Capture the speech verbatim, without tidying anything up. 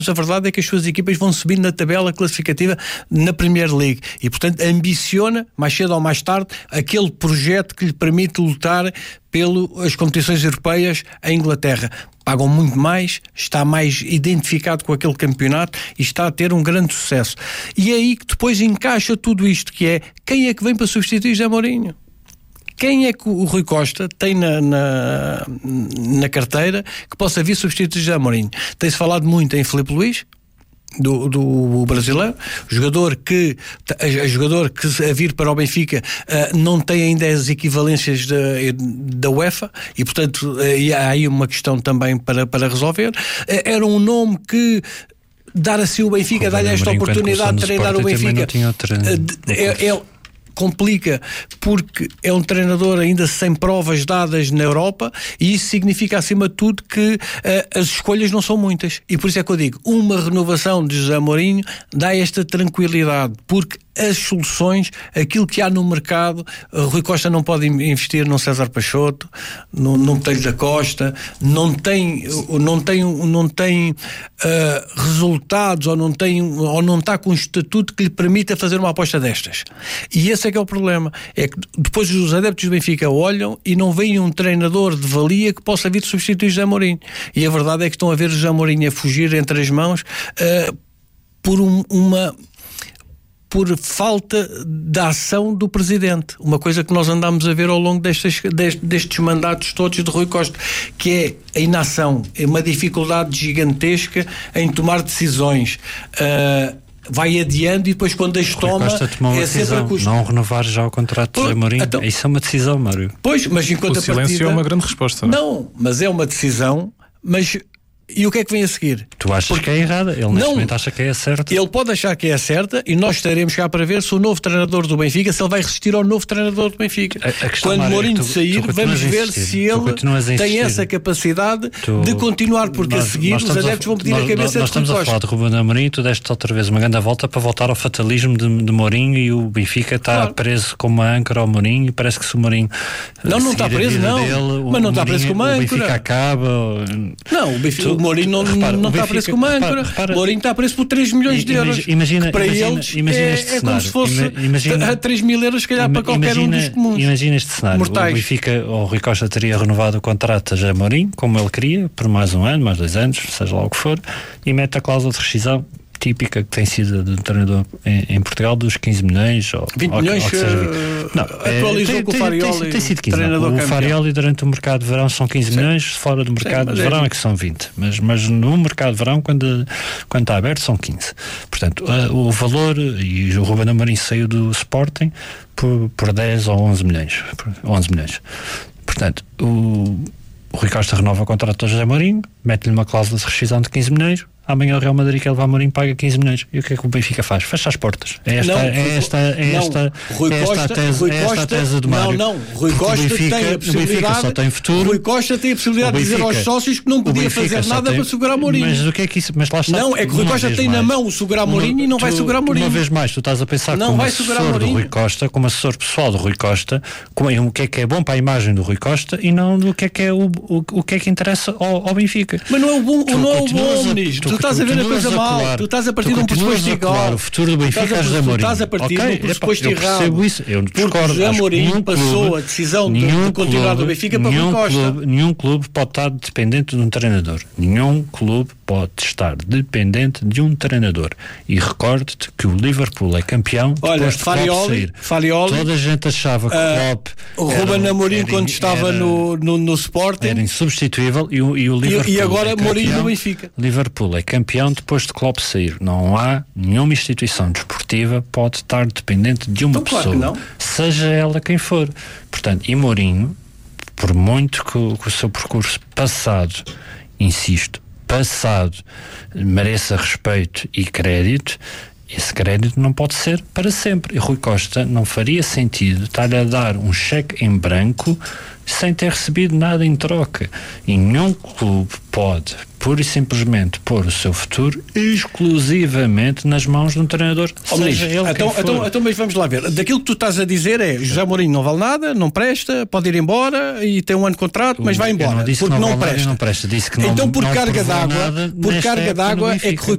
a verdade é que as suas equipas vão subir na tabela classificativa na Premier League e, portanto, ambiciona, mais cedo ou mais tarde, aquele projeto que lhe permite lutar pelas competições europeias em Inglaterra. Pagam muito mais, está mais identificado com aquele campeonato e está a ter um grande sucesso. E é aí que depois encaixa tudo isto, que é quem é que vem para substituir José Mourinho? Quem é que o Rui Costa tem na, na, na carteira que possa vir substituir José Mourinho? Tem-se falado muito em Filipe Luís, do, do brasileiro, jogador que, a, a jogador que a vir para o Benfica uh, não tem ainda as equivalências da, da UEFA e, portanto, uh, há aí uma questão também para, para resolver. Uh, era um nome que dar assim o Benfica, dar-lhe esta oportunidade de treinar o Benfica. Uh, é, é, complica porque é um treinador ainda sem provas dadas na Europa e isso significa acima de tudo que uh, as escolhas não são muitas e por isso é que eu digo, uma renovação de José Mourinho dá esta tranquilidade, porque as soluções, aquilo que há no mercado, uh, Rui Costa não pode investir no César Peixoto, no, no Botelho da Costa, não tem, não tem, não tem uh, resultados ou não, tem, ou não está com um estatuto que lhe permita fazer uma aposta destas. E esse é que é o problema, é que depois os adeptos do Benfica olham e não veem um treinador de valia que possa vir substituir José Mourinho. E a verdade é que estão a ver José Mourinho a fugir entre as mãos uh, por um, uma... por falta da ação do Presidente. Uma coisa que nós andamos a ver ao longo destes, destes, destes mandatos todos de Rui Costa, que é a inação, é uma dificuldade gigantesca em tomar decisões. Uh, vai adiando e depois quando as toma é sempre a custo. Não renovar já o contrato de José Mourinho. Então, isso é uma decisão, Mário. Pois, mas enquanto o a silêncio partida... é uma grande resposta. Não, não, mas é uma decisão, mas... E o que é que vem a seguir? Tu achas Porque... que é errada? Ele neste não, momento acha que é a certa? Ele pode achar que é a certa e nós estaremos cá para ver se o novo treinador do Benfica, se ele vai resistir ao novo treinador do Benfica. A, a Quando Mourinho é, sair, tu vamos ver se ele tem essa capacidade tu, de continuar, porque nós, a seguir os adeptos a, vão pedir nós, a cabeça nós, de Rui Costa. Nós estamos a falar de Ruben Amorim, tu deste outra vez uma grande volta para voltar ao fatalismo de, de Mourinho e o Benfica está claro. preso como uma âncora ao Mourinho e parece que se o Mourinho... Não, não está preso, não. Dele, mas não está preso como uma âncora. O Benfica acaba... Não, o, Benfica, tu, o Mourinho não... Repara, não está preso com uma âncora. O Mourinho está preso por três milhões de euros. Imagina, que para imagina, eles imagina é, este é como se fosse imagina, três mil euros, se calhar, para qualquer imagina, um dos comuns. Imagina este cenário. Mortais. O Benfica, o Rui Costa teria renovado o contrato a José Mourinho, como ele queria, por mais um ano, mais dois anos, seja lá o que for, e mete a cláusula de rescisão típica que tem sido do treinador em, em Portugal dos quinze milhões ou vinte ou, milhões ou que seja, uh, não, atualizou é, com tem, o Farioli tem, tem sido quinze, não, o Farioli durante o mercado de verão são quinze milhões, fora do mercado Sim, de verão é, é que são vinte, mas, mas no mercado de verão quando, quando está aberto são quinze, portanto uh, o valor, e o Ruben Amorim saiu do Sporting por, por dez ou onze milhões onze milhões, portanto o, o Rui Costa renova o contrato de José Mourinho, mete-lhe uma cláusula de rescisão de quinze milhões. Amanhã o Real Madrid que ele vai a Mourinho paga quinze milhões. E o que é que o Benfica faz? Fecha as portas. É esta, não, é esta, é esta, Rui é esta, Costa, a, tese, Rui é esta a tese do Mário. Não, não. Rui Porque Costa Benfica, tem a possibilidade. O Benfica só tem futuro. Rui Costa tem a possibilidade Benfica, de dizer aos sócios que não podia fazer nada tem, para segurar Mourinho. Mas o que é que isso? Mas lá está. Não, é que Rui Costa tem mais, na mão o segurar Mourinho e não tu, vai segurar Mourinho. Uma vez mais, tu estás a pensar não como assessor do Rui Costa, como assessor pessoal do Rui Costa, como o que é que é bom para a imagem do Rui Costa e não do que é que é o, o, o que é que interessa ao, ao Benfica. Mas não é o bom, tu, não é o bom, ministro. Tu estás a ver a coisa mal. Tu estás a partir de um pressuposto igual. O futuro do Benfica é José Mourinho. Estás a partir de um pressuposto errado. Eu percebo isso, eu discordo. José Mourinho passou a decisão de continuar do Benfica para Rui Costa. Nenhum clube pode estar dependente de um treinador. Nenhum clube pode estar dependente de um treinador. E recorde-te que o Liverpool é campeão depois Olha, de Farioli, Klopp sair. Farioli, toda a gente achava que uh, Klopp o Ruben Amorim quando estava era, no, no, no Sporting era insubstituível e o, e o Liverpool e, e agora é Mourinho do Benfica. Liverpool é campeão depois de Klopp sair. Não há nenhuma instituição desportiva pode estar dependente de uma então, pessoa, claro seja ela quem for. Portanto, e Mourinho, por muito que o, que o seu percurso passado, insisto, passado, mereça respeito e crédito, esse crédito não pode ser para sempre. E Rui Costa não faria sentido estar a dar um cheque em branco sem ter recebido nada em troca. E nenhum clube pode, pura e simplesmente, pôr o seu futuro exclusivamente nas mãos de um treinador, oh, seja ele então, quem for. Então, então, mas vamos lá ver. Daquilo que tu estás a dizer é José Mourinho não vale nada, não presta, pode ir embora e tem um ano de contrato, mas vai embora. Não disse porque que não, não vale presta. Não presta. Disse que não, então, por não carga d'água, por carga d'água é que Rui